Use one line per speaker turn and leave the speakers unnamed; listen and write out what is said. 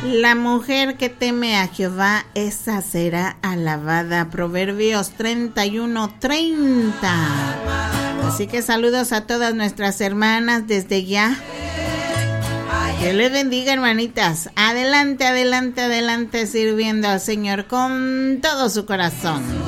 La mujer que teme a Jehová, esa será alabada. Proverbios 31:30. Así que saludos a todas nuestras hermanas desde ya. Que les bendiga, hermanitas. Adelante, adelante, adelante, sirviendo al Señor con todo su corazón.